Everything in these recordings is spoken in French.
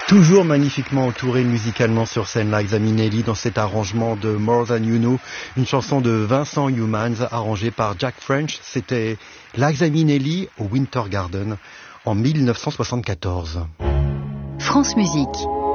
Toujours magnifiquement entouré musicalement sur scène, Liza Minnelli dans cet arrangement de More Than You Know, une chanson de Vincent Youmans arrangée par Jack French. C'était Liza Minnelli au Winter Garden en 1974. France Musique,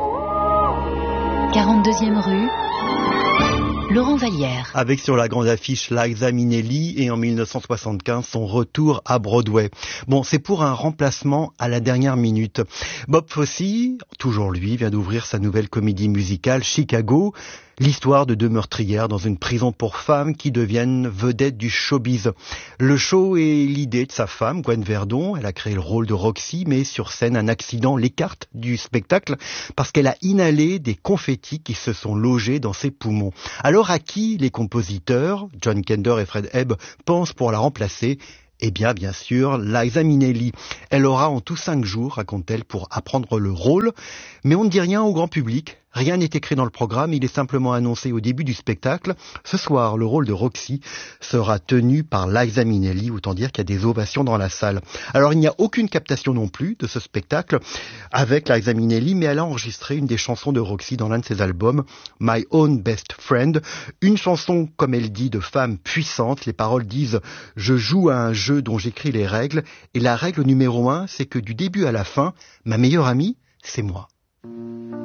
42e rue, Laurent Vallière. Avec sur la grande affiche Liza Minnelli et en 1975 son retour à Broadway. Bon, c'est pour un remplacement à la dernière minute. Bob Fosse, toujours lui, vient d'ouvrir sa nouvelle comédie musicale Chicago. L'histoire de deux meurtrières dans une prison pour femmes qui deviennent vedettes du showbiz. Le show est l'idée de sa femme, Gwen Verdon. Elle a créé le rôle de Roxy, mais sur scène, un accident l'écarte du spectacle parce qu'elle a inhalé des confettis qui se sont logés dans ses poumons. Alors à qui les compositeurs, John Kander et Fred Ebb, pensent pour la remplacer ? Eh bien sûr, Liza Minnelli. Elle aura en tout 5 jours, raconte-t-elle, pour apprendre le rôle. Mais on ne dit rien au grand public. Rien n'est écrit dans le programme, il est simplement annoncé au début du spectacle. Ce soir, le rôle de Roxy sera tenu par Liza Minnelli, autant dire qu'il y a des ovations dans la salle. Alors il n'y a aucune captation non plus de ce spectacle avec Liza Minnelli, mais elle a enregistré une des chansons de Roxy dans l'un de ses albums, My Own Best Friend. Une chanson, comme elle dit, de femme puissante. Les paroles disent « Je joue à un jeu dont j'écris les règles ». Et la règle numéro 1, c'est que du début à la fin, ma meilleure amie, c'est moi.